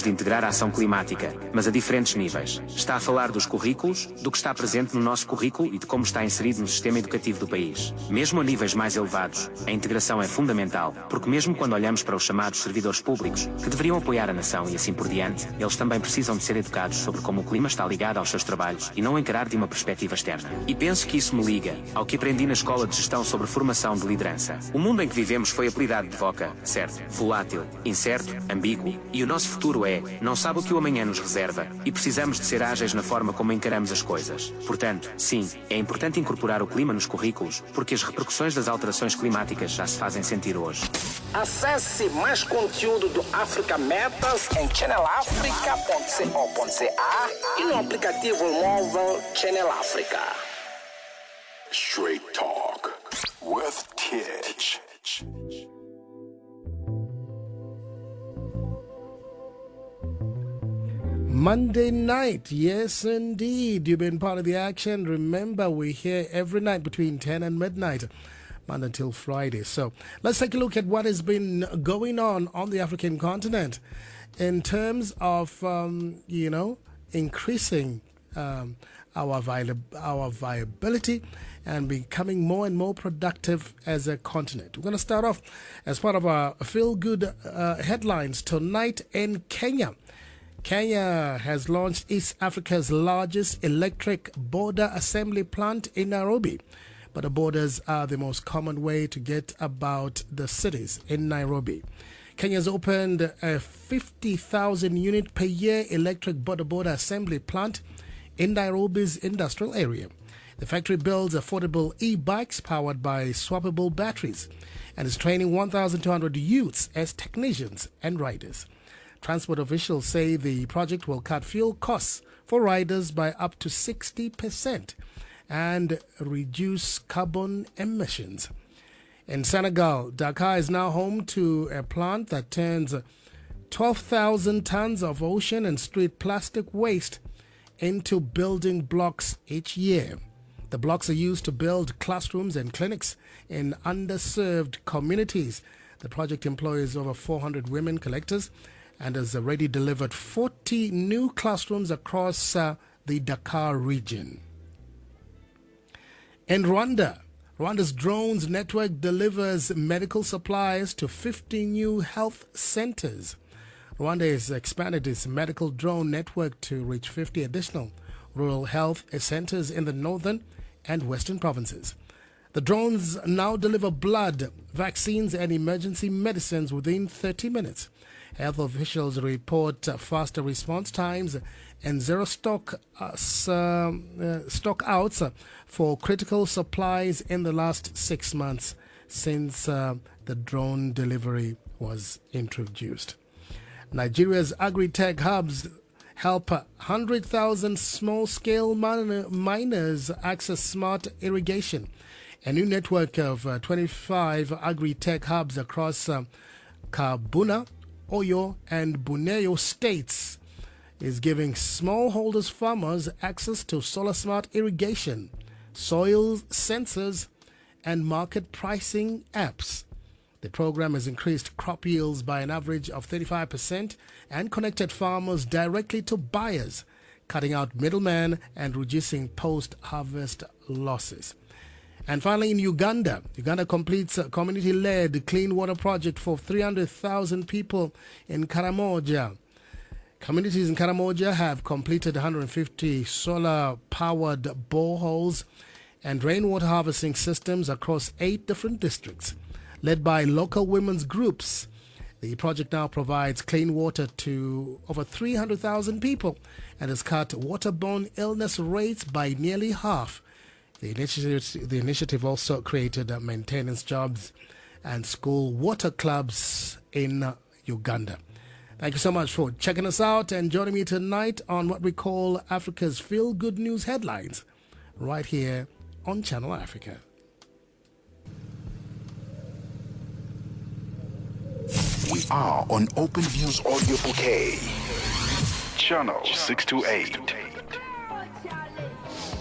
de integrar a ação climática, mas a diferentes níveis. Está a falar dos currículos, do que está presente no nosso currículo e de como está inserido no sistema educativo do país. Mesmo a níveis mais elevados, a integração é fundamental, porque mesmo quando olhamos para os chamados servidores públicos, que deveriam apoiar a nação e assim por diante, eles também precisam de ser educados sobre como o clima está ligado aos seus trabalhos e não encarar de uma perspectiva externa. E penso que isso me liga ao que aprendi na escola de gestão sobre formação de liderança. O mundo em que vivemos foi apelidado de VUCA, certo? Volátil, incerto, ambíguo, e o nosso futuro não sabe o que o amanhã nos reserva, e precisamos de ser ágeis na forma como encaramos as coisas. Portanto, sim, é importante incorporar o clima nos currículos, porque as repercussões das alterações climáticas já se fazem sentir hoje. Acesse mais conteúdo do Africa Matters em channelafrica.co.za e no aplicativo móvel Channel Africa. Straight Talk with Titch. Monday night, yes indeed. You've been part of the action. Remember, we're here every night between 10 and midnight, Monday until Friday. So let's take a look at what has been going on the African continent in terms of, increasing our viability and becoming more and more productive as a continent. We're going to start off as part of our feel-good headlines tonight in Kenya. Kenya has launched East Africa's largest electric border assembly plant in Nairobi. But the borders are the most common way to get about the cities in Nairobi. Kenya has opened a 50,000 unit per year electric border assembly plant in Nairobi's industrial area. The factory builds affordable e-bikes powered by swappable batteries and is training 1,200 youths as technicians and riders. Transport officials say the project will cut fuel costs for riders by up to 60% and reduce carbon emissions. In Senegal, Dakar is now home to a plant that turns 12,000 tons of ocean and street plastic waste into building blocks each year. The blocks are used to build classrooms and clinics in underserved communities. The project employs over 400 women collectors and has already delivered 40 new classrooms across the Dakar region. In Rwanda, Rwanda's drones network delivers medical supplies to 50 new health centers. Rwanda has expanded its medical drone network to reach 50 additional rural health centers in the northern and western provinces. The drones now deliver blood, vaccines, and emergency medicines within 30 minutes. Health officials report faster response times and zero stock outs for critical supplies in the last 6 months since the drone delivery was introduced. Nigeria's agri-tech hubs help 100,000 small-scale miners access smart irrigation. A new network of 25 agri-tech hubs across Kabuna, Oyo and Buneyo states is giving smallholders farmers access to solar smart irrigation, soil sensors, and market pricing apps. The program has increased crop yields by an average of 35% and connected farmers directly to buyers, cutting out middlemen and reducing post-harvest losses. And finally, in Uganda completes a community-led clean water project for 300,000 people in Karamoja. Communities in Karamoja have completed 150 solar-powered boreholes and rainwater harvesting systems across 8 different districts. Led by local women's groups, the project now provides clean water to over 300,000 people and has cut waterborne illness rates by nearly half. The initiative also created maintenance jobs and school water clubs in Uganda. Thank you so much for checking us out and joining me tonight on what we call Africa's Feel Good News Headlines, right here on Channel Africa. We are on Open Views Audio Bouquet, Channel 628.